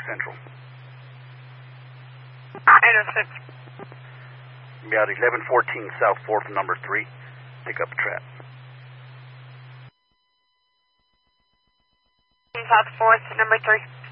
Central. 806. Be out 1114 South 4th, number 3. Pick up a trap. South 4th, number 3.